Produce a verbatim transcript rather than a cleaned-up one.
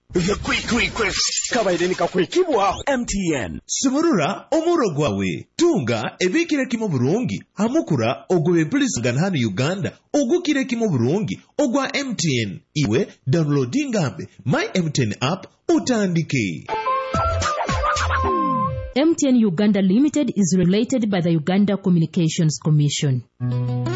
The quick quick quick kabaideni ka kwekibwa M T N Simurura omuro gwawe tunga ebikire kimo burungi hamukura ogwe police ganhana Uganda ogukire kimo burungi ogwa M T N iwe downloading ambe my M T N app utandike. M T N Uganda Limited is regulated by the Uganda Communications Commission.